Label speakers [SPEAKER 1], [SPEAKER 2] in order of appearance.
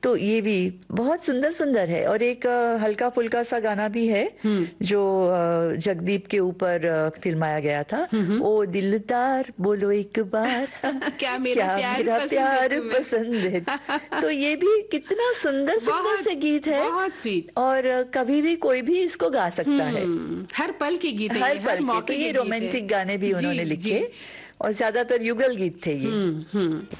[SPEAKER 1] तो ये भी बहुत सुंदर सुंदर है। और एक हल्का फुल्का सा गाना भी है जो जगदीप के ऊपर फिल्माया गया था, ओ दिलदार बोलो एक बार
[SPEAKER 2] क्या मेरा
[SPEAKER 1] प्यार पसंद है। तो ये भी कितना सुंदर सुंदर से गीत है,
[SPEAKER 2] बहुत स्वीट।
[SPEAKER 1] और कभी भी कोई भी इसको गा सकता है,
[SPEAKER 2] हर पल के गीत है,
[SPEAKER 1] हर पल के।
[SPEAKER 2] मौके
[SPEAKER 1] तो ये
[SPEAKER 2] के गीत है।
[SPEAKER 1] रोमांटिक गाने भी उन्होंने लिखे,
[SPEAKER 2] जी।
[SPEAKER 1] और ज्यादातर युगल गीत थे ये।